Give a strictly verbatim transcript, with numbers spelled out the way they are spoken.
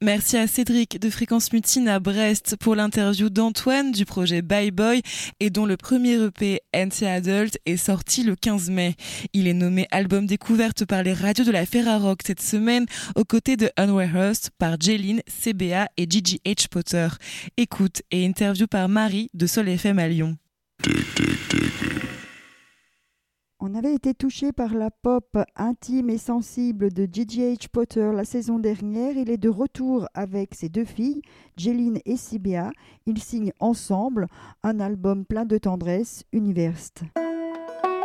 Merci à Cédric de Fréquence Mutine à Brest pour l'interview d'Antoine du projet Bye Boy et dont le premier E P Anti-Adult est sorti le quinze mai. Il est nommé album découverte par les radios de la Ferrarock cette semaine aux côtés de Unrehearsed par Jeline, C B A et Gigi H. Potter. Écoute et interview par Marie de Sol F M à Lyon. On avait été touché par la pop intime et sensible de Gigi H. Potter la saison dernière. Il est de retour avec ses deux filles, Jeline et C B A. Ils signent ensemble un album plein de tendresse, Universed.